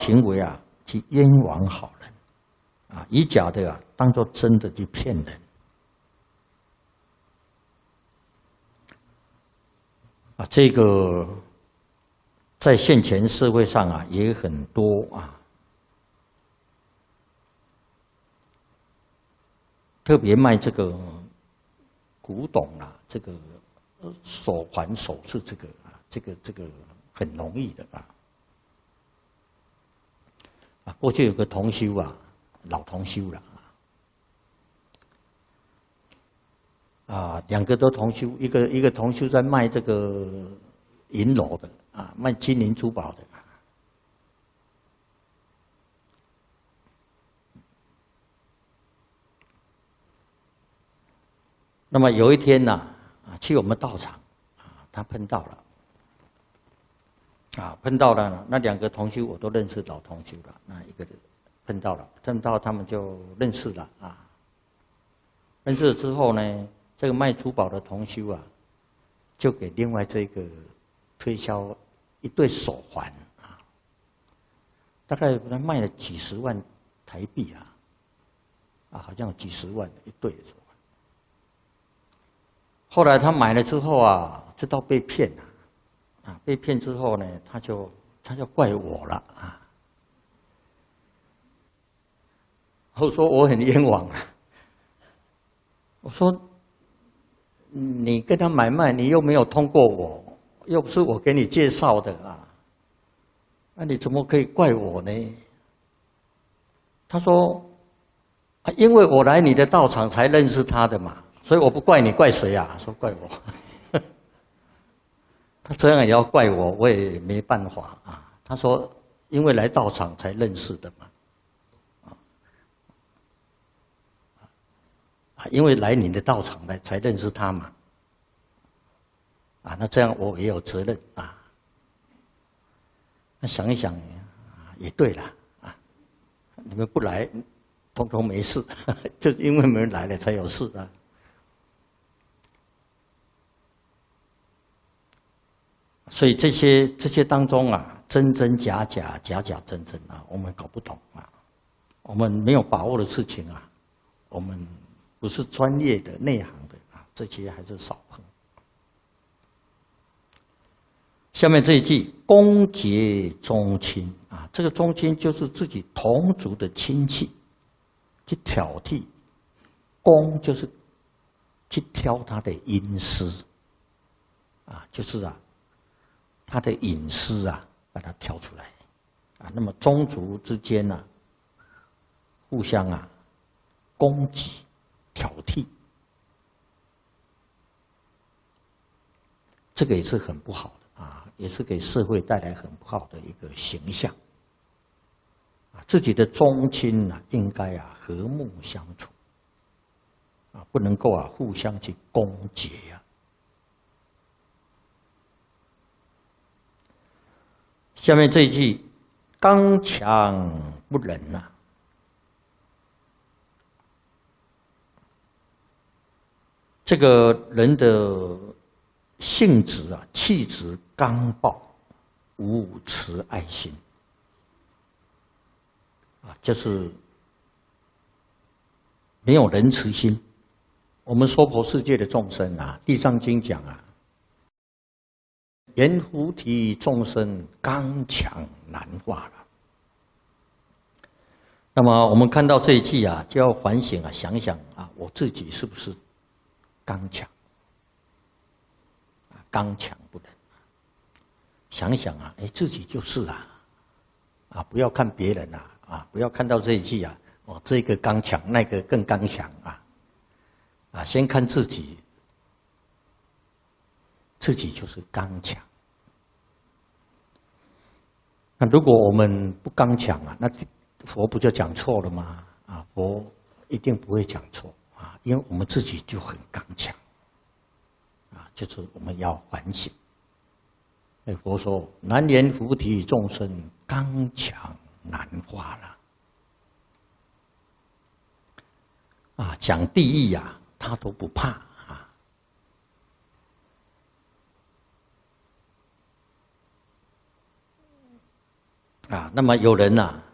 行为啊，去冤枉好人，啊，以假的啊当作真的去骗人，啊，这个在现前社会上啊也很多啊，特别卖这个古董啊，这个手环首饰这个啊，这个很容易的啊。啊，过去有个同修啊，老同修了啊，两个都同修，一个同修在卖这个银楼的啊，卖金银珠宝的。那么有一天呢，啊，去我们道场，啊，他碰到了。啊，碰到了那两个同修，我都认识老同修了。那一个碰到了，碰到他们就认识了啊。认识了之后呢，这个卖珠宝的同修啊，就给另外这个推销一对手环啊，大概他卖了几十万台币啊，啊，好像有几十万一对手环。后来他买了之后啊，知道被骗了。啊，被骗之后呢，他就怪我了啊！我说我很冤枉啊！我说你跟他买卖，你又没有通过我，又不是我给你介绍的啊，那你怎么可以怪我呢？他说啊，因为我来你的道场才认识他的嘛，所以我不怪你，怪谁啊？说怪我。他这样也要怪我，我也没办法啊。他说，因为来道场才认识的嘛，啊，因为来你的道场来才认识他嘛，啊，那这样我也有责任啊。那想一想，也对了啊，你们不来，通通没事，就因为没人来了才有事啊。所以这些当中啊，真真假假，假假真真啊，我们搞不懂啊，我们没有把握的事情啊，我们不是专业的内行的啊，这些还是少碰。下面这一句“恭结宗亲”啊，这个宗亲就是自己同族的亲戚，去挑剔，恭就是去挑他的阴私，啊，就是啊。他的隐私啊，把它挑出来，啊，那么宗族之间呢，互相啊攻击、挑剔，这个也是很不好的啊，也是给社会带来很不好的一个形象。啊，自己的宗亲啊，应该啊和睦相处，啊，不能够啊互相去攻讦啊。下面这一句“刚强不仁”呐，这个人的性质啊、气质刚暴，无慈爱心啊，就是没有仁慈心。我们娑婆世界的众生啊，《地藏经》讲啊。阎浮提众生刚强难化了。那么我们看到这一句啊，就要反省啊，想想啊，我自己是不是刚强？啊，刚强不仁。想想啊，哎，自己就是啊，啊，不要看别人啊，啊，不要看到这一句啊，哦，这个刚强，那个更刚强啊，啊，先看自己。自己就是刚强。那如果我们不刚强啊，那佛不就讲错了吗？啊，佛一定不会讲错啊，因为我们自己就很刚强。啊，就是我们要反省。佛说：“难言菩提众生刚强难化了。”啊，讲地狱啊，他都不怕。 那么有人呐、